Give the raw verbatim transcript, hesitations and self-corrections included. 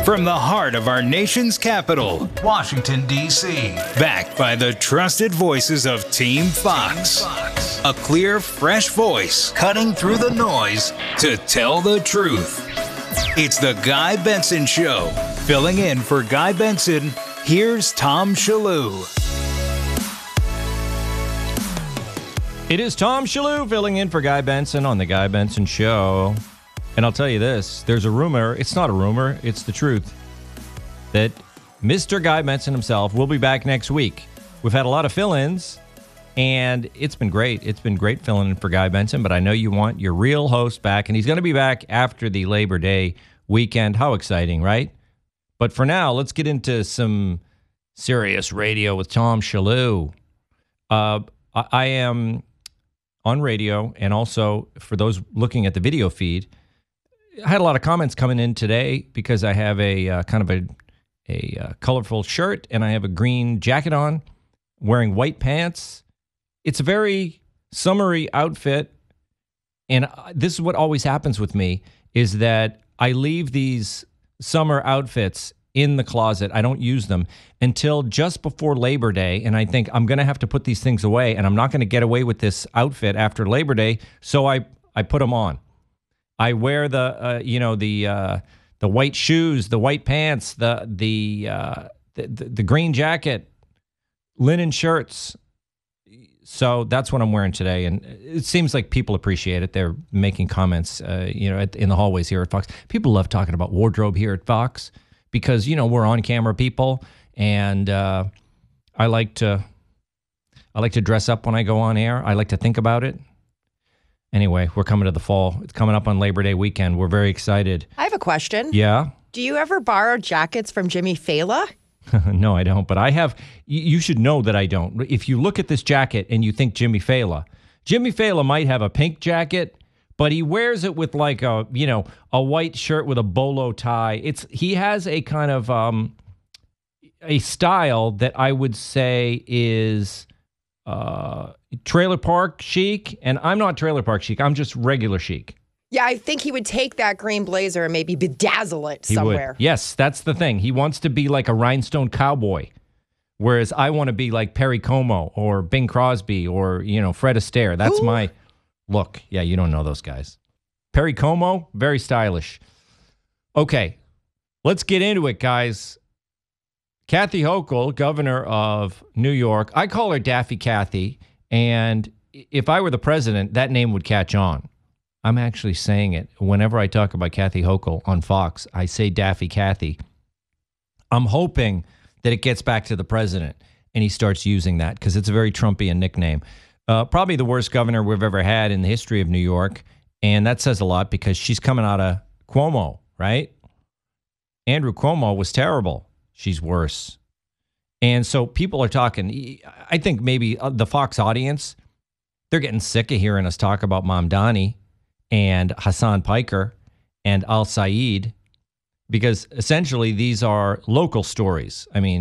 From the heart of our nation's capital, Washington, D C, backed by the trusted voices of Team Fox. Team Fox. A clear, fresh voice cutting through the noise to tell the truth. It's the Guy Benson Show. Filling in for Guy Benson, here's Tom Shillue. It is Tom Shillue filling in for Guy Benson on the Guy Benson Show. And I'll tell you this, there's a rumor, it's not a rumor, it's the truth, that Mister Guy Benson himself will be back next week. We've had a lot of fill-ins, and it's been great. It's been great filling in for Guy Benson, but I know you want your real host back, and he's going to be back after the Labor Day weekend. How exciting, right? But for now, let's get into some serious radio with Tom Shillue. Uh, I, I am on radio, and also for those looking at the video feed, I had a lot of comments coming in today because I have a uh, kind of a, a uh, colorful shirt and I have a green jacket on, wearing white pants. It's a very summery outfit, and this is what always happens with me, is that I leave these summer outfits in the closet. I don't use them until just before Labor Day, and I think I'm going to have to put these things away, and I'm not going to get away with this outfit after Labor Day, so I, I put them on. I wear the, uh, you know, the uh, the white shoes, the white pants, the the, uh, the the the green jacket, linen shirts. So that's what I'm wearing today, and it seems like people appreciate it. They're making comments, uh, you know, at, in the hallways here at Fox. People love talking about wardrobe here at Fox because, you know, we're on camera people, and uh, I like to I like to dress up when I go on air. I like to think about it. Anyway, we're coming to the fall. It's coming up on Labor Day weekend. We're very excited. I have a question. Yeah? Do you ever borrow jackets from Jimmy Fallon? No, I don't. But I have, you should know that I don't. If you look at this jacket and you think Jimmy Fallon, Jimmy Fallon might have a pink jacket, but he wears it with like a, you know, a white shirt with a bolo tie. It's, he has a kind of, um, a style that I would say is, uh, trailer park chic, and I'm not trailer park chic. I'm just regular chic. Yeah, I think he would take that green blazer and maybe bedazzle it he somewhere. Would. Yes, that's the thing. He wants to be like a rhinestone cowboy, whereas I want to be like Perry Como or Bing Crosby or, you know, Fred Astaire. That's Ooh. my look. Yeah, you don't know those guys. Perry Como, very stylish. Okay, let's get into it, guys. Kathy Hochul, governor of New York. I call her Daffy Kathy. And if I were the president, that name would catch on. I'm actually saying it. Whenever I talk about Kathy Hochul on Fox, I say Daffy Kathy. I'm hoping that it gets back to the president and he starts using that because it's a very Trumpian nickname. Uh, probably the worst governor we've ever had in the history of New York. And that says a lot because she's coming out of Cuomo, right? Andrew Cuomo was terrible. She's worse. And so people are talking, I think maybe the Fox audience, they're getting sick of hearing us talk about Mamdani and Hassan Piker and Al Saeed because essentially these are local stories. I mean,